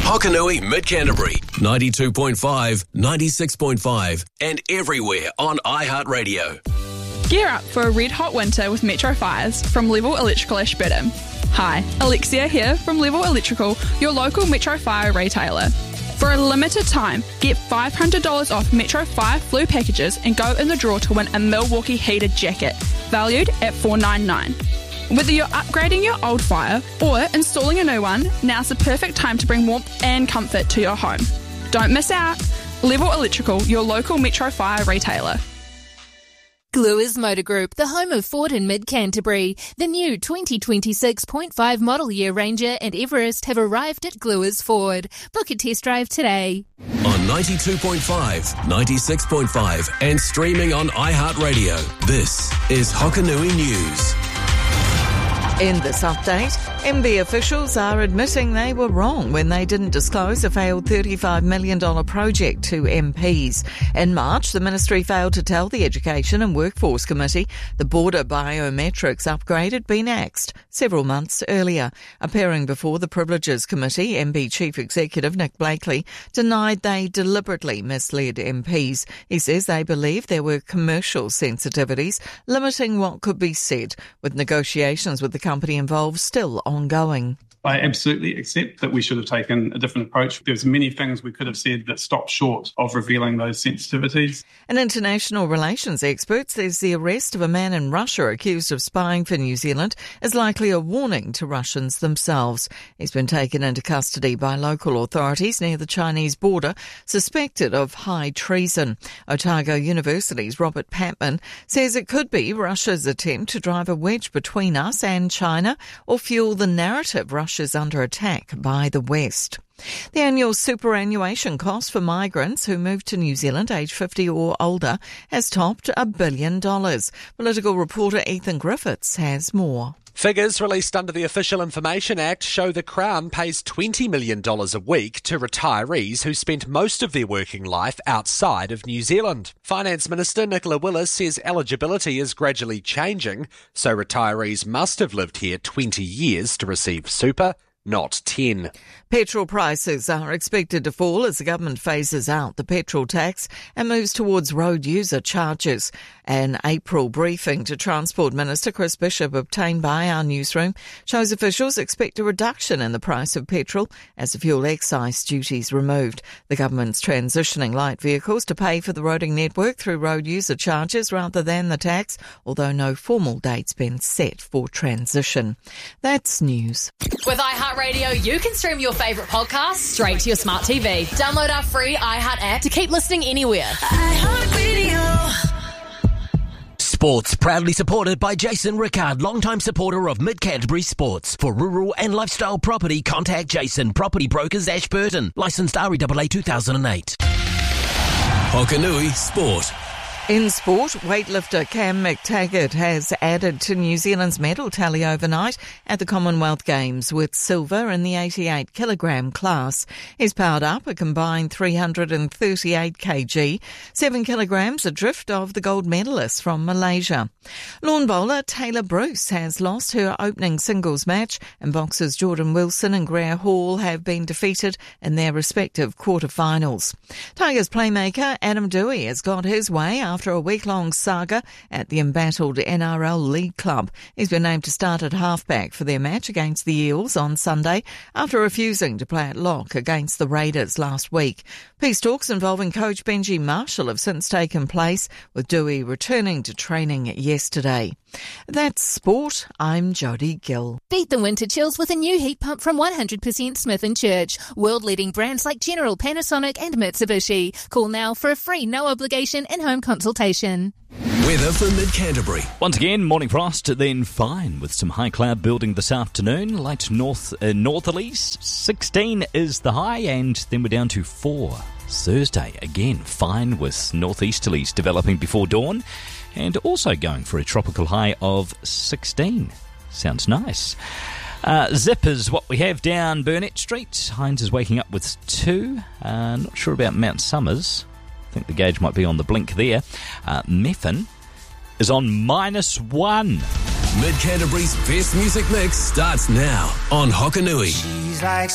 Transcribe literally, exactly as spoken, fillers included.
Hokanui Mid-Canterbury, ninety-two point five, ninety-six point five, and everywhere on iHeartRadio. Gear up for a red-hot winter with Metro Fires from Level Electrical Ashburton. Hi, Alexia here from Level Electrical, your local Metro Fire retailer. For a limited time, get five hundred dollars off Metro Fire flu packages and go in the draw to win a Milwaukee heated jacket, valued at four dollars ninety-nine cents. Whether you're upgrading your old fire or installing a new one, now's the perfect time to bring warmth and comfort to your home. Don't miss out. Level Electrical, your local Metro Fire retailer. Gluers Motor Group, the home of Ford in Mid-Canterbury. The new twenty twenty-six point five model year Ranger and Everest have arrived at Gluers Ford. Book a test drive today. On ninety-two point five, ninety-six point five, and streaming on iHeartRadio, this is Hokanui News. In this update, M B officials are admitting they were wrong when they didn't disclose a failed thirty-five million dollars project to M Ps. In March, the ministry failed to tell the Education and Workforce Committee the border biometrics upgrade had been axed several months earlier. Appearing before the Privileges Committee, M B Chief Executive Nick Blakely denied they deliberately misled M Ps. He says they believe there were commercial sensitivities limiting what could be said, with negotiations with the company involved still ongoing. I absolutely accept that we should have taken a different approach. There's many things we could have said that stopped short of revealing those sensitivities. An international relations expert says the arrest of a man in Russia accused of spying for New Zealand is likely a warning to Russians themselves. He's been taken into custody by local authorities near the Chinese border, suspected of high treason. Otago University's Robert Patman says it could be Russia's attempt to drive a wedge between us and China or fuel the narrative Russia is under attack by the West. The annual superannuation cost for migrants who move to New Zealand aged fifty or older has topped a billion dollars. Political reporter Ethan Griffiths has more. Figures released under the Official Information Act show the Crown pays twenty million dollars a week to retirees who spent most of their working life outside of New Zealand. Finance Minister Nicola Willis says eligibility is gradually changing, so retirees must have lived here twenty years to receive super, not ten. Petrol prices are expected to fall as the government phases out the petrol tax and moves towards road user charges. An April briefing to Transport Minister Chris Bishop obtained by our newsroom shows officials expect a reduction in the price of petrol as the fuel excise duties removed. The government's transitioning light vehicles to pay for the roading network through road user charges rather than the tax, although no formal date's been set for transition. That's news. With iHeartRadio, you can stream your favourite podcasts straight to your smart T V. Download our free iHeart app to keep listening anywhere. iHeartRadio. Sports, proudly supported by Jason Rickard, longtime supporter of Mid-Canterbury Sports. For rural and lifestyle property, contact Jason, Property Brokers, Ashburton. Licensed R E A A two thousand eight. Hokanui Sport. In sport, weightlifter Cam McTaggart has added to New Zealand's medal tally overnight at the Commonwealth Games with silver in the eighty-eight kilogram class. He's powered up a combined three hundred thirty-eight kilograms, seven kilograms adrift of the gold medalist from Malaysia. Lawn bowler Taylor Bruce has lost her opening singles match, and boxers Jordan Wilson and Greer Hall have been defeated in their respective quarterfinals. Tigers playmaker Adam Dewey has got his way after After a week-long saga at the embattled N R L League Club. He's been named to start at halfback for their match against the Eels on Sunday after refusing to play at lock against the Raiders last week. Peace talks involving coach Benji Marshall have since taken place, with Dewey returning to training yesterday. That's sport. I'm Jodie Gill. Beat the winter chills with a new heat pump from one hundred percent Smith and Church. World-leading brands like General, Panasonic and Mitsubishi. Call now for a free no-obligation in-home consultation. Weather for Mid-Canterbury. Once again, morning frost, then fine with some high cloud building this afternoon. Light north uh, northerlies. sixteen is the high, and then we're down to four. Thursday, again, fine with northeasterlies developing before dawn, and also going for a tropical high of sixteen. Sounds nice. Uh, zip is what we have down Burnett Street. Hines is waking up with two. Uh, not sure about Mount Somers. I think the gauge might be on the blink there. Uh, Methven is on minus one. Mid-Canterbury's best music mix starts now on Hokanui. She's like